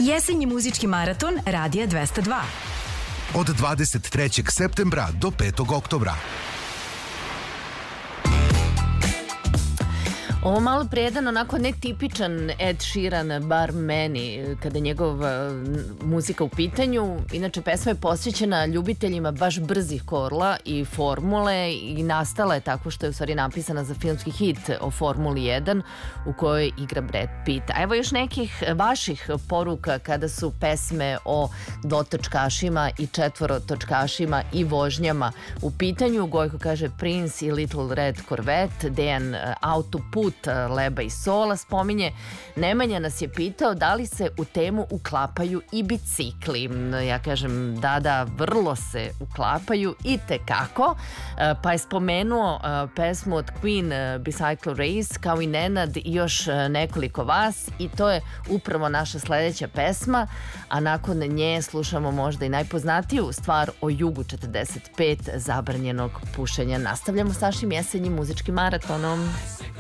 Jesenji muzički maraton Radija 202. Od 23. septembra do 5. oktobra. Ovo malo pre jedan onako netipičan Ed Sheeran, bar meni, kada je njegova muzika u pitanju. Inače, pesma je posvećena ljubiteljima baš brzih korla i formule i nastala je tako što je u stvari napisana za filmski hit o Formuli 1 u kojoj igra Brad Pitt. A evo još nekih vaših poruka kada su pesme o dvotočkašima i četvorotočkašima i vožnjama u pitanju. Gojko kaže Prince i Little Red Corvette, Dejan Autoput, Leba i Sola spominje. Nemanja nas je pitao da li se u temu uklapaju i bicikli. Ja kažem da, vrlo se uklapaju i tekako. Pa je spomenuo pesmu od Queen Bicycle Race, kao i Nenad i još nekoliko vas, i to je upravo naša sledeća pesma, a nakon nje slušamo možda i najpoznatiju stvar o Jugu 45, zabranjenog pušenja. Nastavljamo s našim jesenjim muzičkim maratonom.